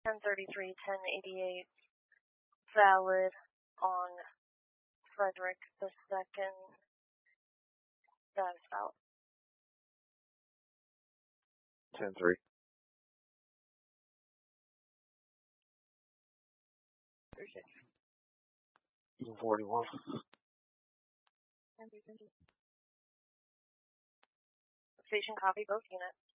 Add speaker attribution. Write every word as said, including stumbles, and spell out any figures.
Speaker 1: ten thirty-three, ten eighty-eight, valid on Frederick the second. That's out.
Speaker 2: ten three. Okay. forty-one.
Speaker 1: Station copy both units.